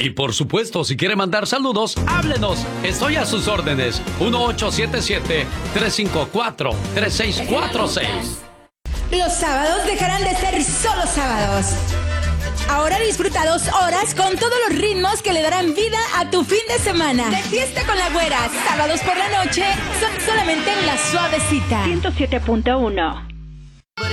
Y por supuesto, si quiere mandar saludos, háblenos. Estoy a sus órdenes. 1877-354-3646. Los sábados dejarán de ser solo sábados. Ahora disfruta 2 horas con todos los ritmos que le darán vida a tu fin de semana. De fiesta con la güera, sábados por la noche, son solamente en La Suavecita. 107.1